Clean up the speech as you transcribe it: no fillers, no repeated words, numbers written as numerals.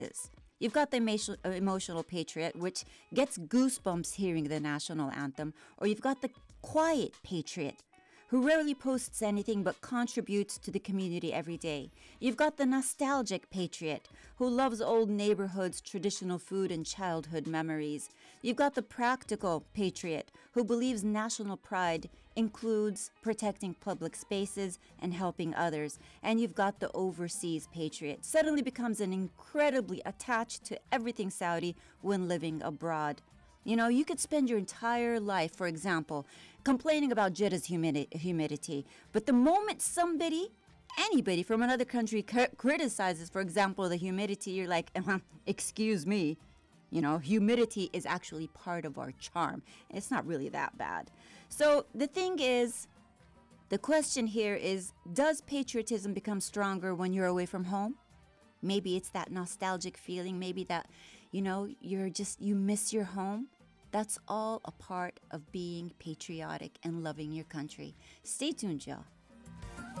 You've got the emotional patriot, which gets goosebumps hearing the national anthem, or you've got the quiet patriot, who rarely posts anything but contributes to the community every day. You've got the nostalgic patriot, who loves old neighborhoods, traditional food, and childhood memories. You've got the practical patriot, who believes national pride includes protecting public spaces and helping others. And you've got the overseas patriot, suddenly becomes an incredibly attached to everything Saudi when living abroad. You know, you could spend your entire life, for example, complaining about Jeddah's humidity. But the moment anybody from another country criticizes, for example, the humidity, you're like, excuse me. You know, humidity is actually part of our charm. It's not really that bad. So the thing is, the question here is, does patriotism become stronger when you're away from home? Maybe it's that nostalgic feeling. Maybe that, you miss your home. That's all a part of being patriotic and loving your country. Stay tuned, y'all.